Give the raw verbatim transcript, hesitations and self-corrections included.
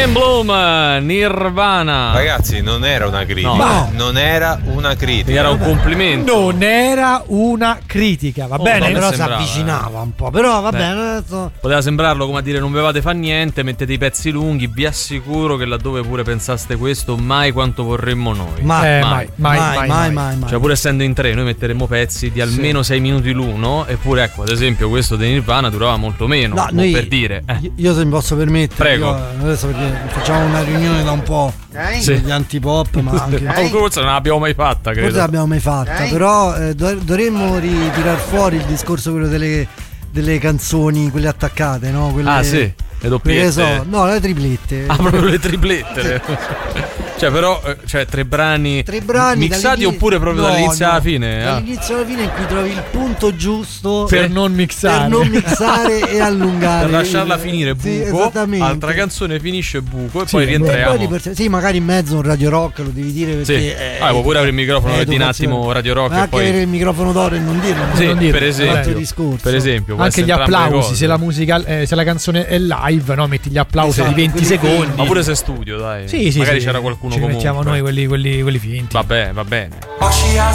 In Bloom, Nirvana. Ragazzi, non era una critica. No. Non era una critica. Era un complimento. Non era una critica, va Oh, bene? non Però mi si sembrava, avvicinava un po'. Però va Beh. bene. Adesso... Poteva sembrarlo come a dire non vevate fa niente, mettete i pezzi lunghi, vi assicuro che laddove pure pensaste questo, mai quanto vorremmo noi. Mai, mai, eh, mai, mai, mai, mai, mai, mai. Cioè pur essendo in tre noi metteremmo pezzi di almeno sei minuti l'uno, eppure ecco ad esempio questo di Nirvana durava molto meno, No, mo noi- per dire eh. Io- Io se mi posso permettere, Prego. io adesso perché facciamo una riunione da un po' Sì. degli antipop, ma anche Ma forse non l'abbiamo mai fatta, credo. forse l'abbiamo mai fatta, però eh, do- dovremmo ritirar fuori il discorso quello delle, delle canzoni, quelle attaccate, no? Quelle, Ah sì, le quelle doppiette. che so, no, le triplette. Ah, proprio le triplette. Cioè, però, eh, cioè, tre brani, Tre brani mixati dall'inizio- oppure proprio no, dall'inizio no, alla fine? Ah. Dall'inizio alla fine in cui trovi il punto giusto Per non mixare. per non mixare e allungare. Per lasciarla finire buco, Sì, esattamente. altra canzone finisce buco e Sì, poi e rientriamo. poi di per sé- sì, magari in mezzo un radio rock lo devi dire perché Sì. è- Ah, può pure avere il microfono è e di un educazione. attimo radio rock Ma e anche poi- avere il microfono d'oro e non dirlo. Sì, non dirlo, per esempio. è un altro discorso. Per esempio, può Anche essere gli entrambe le applausi, cose. se la musica, eh, se la canzone è live, no? Metti gli applausi Esatto, di venti quelli secondi. Ma pure se studio, dai. Sì, sì, magari sì. c'era qualcuno Ci comunque. mettiamo noi quelli, quelli, quelli finti. Vabbè, va bene.